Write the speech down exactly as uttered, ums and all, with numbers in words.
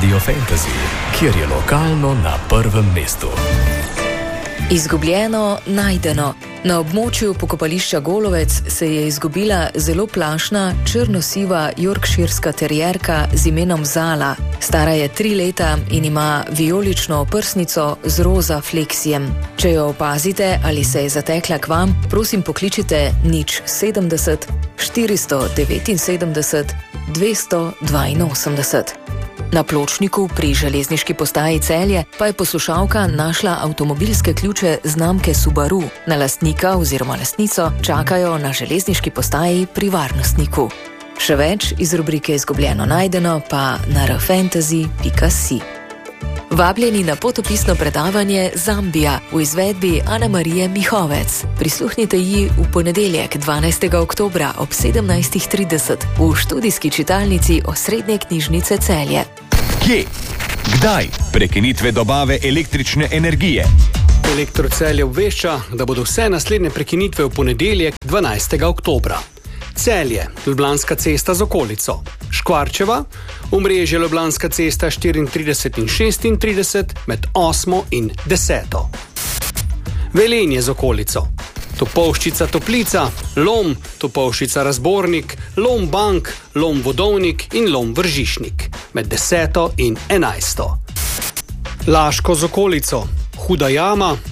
Radio Fantasy, kjer je lokalno na prvem mestu. Izgubljeno, najdeno. Na območju pokopališča Golovec se je izgubila zelo plašna, črno-siva yorkshirska terierka z imenom Zala. Stara je tri leta in ima vijolično oprsnico z roza fleksijem. Če jo opazite ali se je zatekla k vam, prosim pokličite nič sedemdeset štiristo devetinsedemdeset dvesto dvainosemdeset. Na pločniku pri železniški postaji Celje pa je poslušalka našla avtomobilske ključe znamke Subaru. Na lastnika oziroma lastnico čakajo na železniški postaji pri varnostniku. Še več iz rubrike Izgubljeno najdeno pa na r fantasy pika si. Vabljeni na potopisno predavanje Zambija v izvedbi Ane Marije Mihovec. Prisluhnite ji v ponedeljek dvanajstega oktobra ob sedemnajst trideset v študijski čitalnici Osrednje knjižnice Celje. Kje? Kdaj? Prekinitve dobave električne energije. Elektro Celje obvešča, da bodo vse naslednje prekinitve v ponedeljek dvanajstega oktobra. Celje, Ljubljanska cesta z okolico. Škvarčeva, omrežje Ljubljanska cesta štiriintrideset in šestintrideset med osmo in deseto. Velenje z okolico. Topolščica Toplica, Lom, Topolščica Razbornik, Lom Bank, Lom Vodovnik in Lom Vržišnik med deseto in enajsto. Laško z okolico. Huda jama,